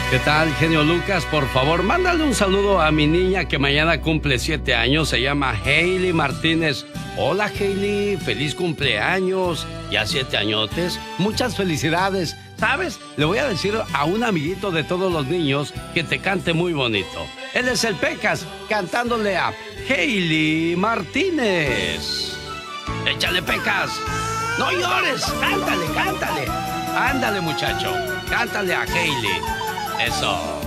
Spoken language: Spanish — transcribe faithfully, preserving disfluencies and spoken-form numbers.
¿Qué tal, genio Lucas? Por favor, mándale un saludo a mi niña que mañana cumple siete años. Se llama Hailey Martínez. Hola, Hailey. Feliz cumpleaños. Ya siete añotes. Muchas felicidades. ¿Sabes? Le voy a decir a un amiguito de todos los niños que te cante muy bonito. Él es el Pecas, cantándole a Hailey Martínez. ¡Échale, Pecas! ¡No llores! ¡Cántale, cántale! Ándale, muchacho. Cántale a Hailey. Eso.